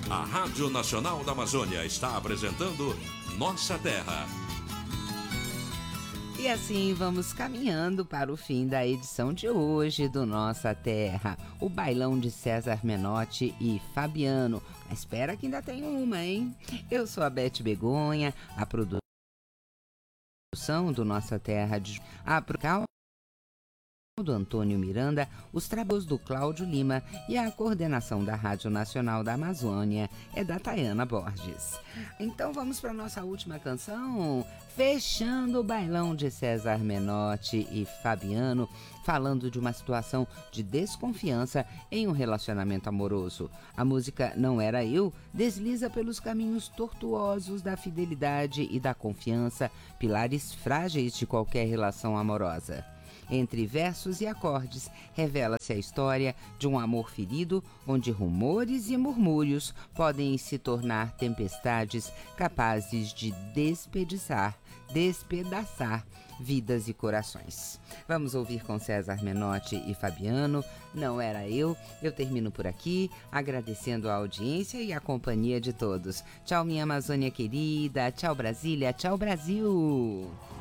A Rádio Nacional da Amazônia está apresentando Nossa Terra. E assim vamos caminhando para o fim da edição de hoje do Nossa Terra. O bailão de César Menotti e Fabiano. Espera que ainda tem uma, hein? Eu sou a Beth Begonha, a produção do Nossa Terra de do Antônio Miranda, os trabalhos do Cláudio Lima e a coordenação da Rádio Nacional da Amazônia é da Tayana Borges. Então vamos para nossa última canção, fechando o bailão de César Menotti e Fabiano, falando de uma situação de desconfiança em um relacionamento amoroso. A música Não Era Eu desliza pelos caminhos tortuosos da fidelidade e da confiança, pilares frágeis de qualquer relação amorosa. Entre versos e acordes, revela-se a história de um amor ferido, onde rumores e murmúrios podem se tornar tempestades capazes de despedaçar vidas e corações. Vamos ouvir com César Menotti e Fabiano, Não Era Eu. Eu termino por aqui, agradecendo a audiência e a companhia de todos. Tchau, minha Amazônia querida. Tchau, Brasília. Tchau, Brasil.